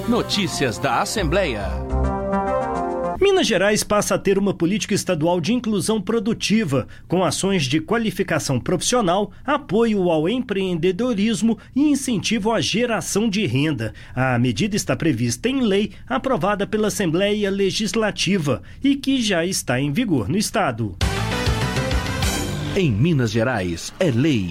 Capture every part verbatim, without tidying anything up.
Notícias da Assembleia. Minas Gerais passa a ter uma política estadual de inclusão produtiva, com ações de qualificação profissional, apoio ao empreendedorismo e incentivo à geração de renda. A medida está prevista em lei, aprovada pela Assembleia Legislativa e que já está em vigor no estado. Em Minas Gerais, é lei.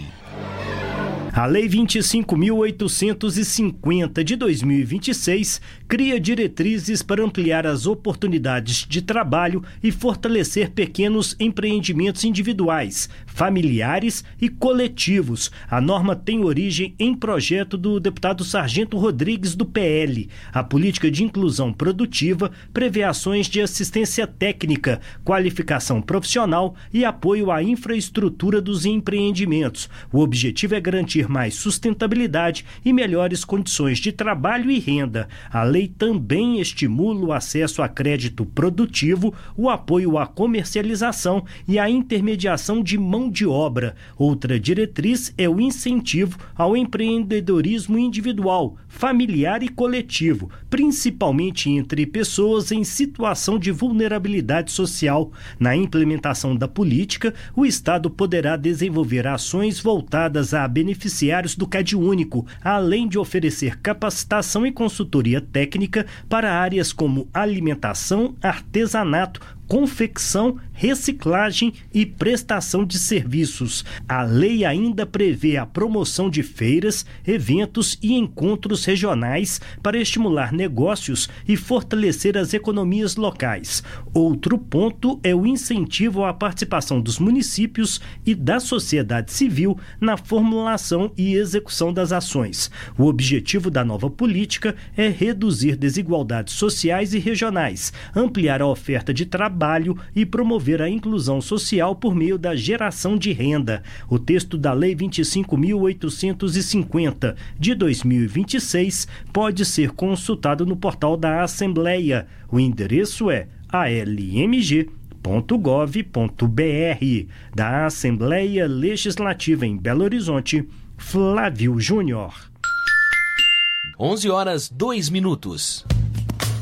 A Lei vinte e cinco mil oitocentos e cinquenta de dois mil e vinte e seis cria diretrizes para ampliar as oportunidades de trabalho e fortalecer pequenos empreendimentos individuais, familiares e coletivos. A norma tem origem em projeto do deputado Sargento Rodrigues, do P L. A política de inclusão produtiva prevê ações de assistência técnica, qualificação profissional e apoio à infraestrutura dos empreendimentos. O objetivo é garantir mais sustentabilidade e melhores condições de trabalho e renda. A lei também estimula o acesso a crédito produtivo, o apoio à comercialização e à intermediação de mão de obra. Outra diretriz é o incentivo ao empreendedorismo individual, familiar e coletivo, principalmente entre pessoas em situação de vulnerabilidade social. Na implementação da política, o Estado poderá desenvolver ações voltadas a beneficiários do CadÚnico, além de oferecer capacitação e consultoria técnica para áreas como alimentação, artesanato, confecção, reciclagem e prestação de serviços. A lei ainda prevê a promoção de feiras, eventos e encontros regionais para estimular negócios e fortalecer as economias locais. Outro ponto é o incentivo à participação dos municípios e da sociedade civil na formulação e execução das ações. O objetivo da nova política é reduzir desigualdades sociais e regionais, ampliar a oferta de trabalho trabalho e promover a inclusão social por meio da geração de renda. O texto da Lei vinte e cinco mil oitocentos e cinquenta de dois mil e vinte e seis pode ser consultado no portal da Assembleia. O endereço é a l m g ponto gov ponto b r. Da Assembleia Legislativa em Belo Horizonte, Flávio Júnior. onze horas, dois minutos.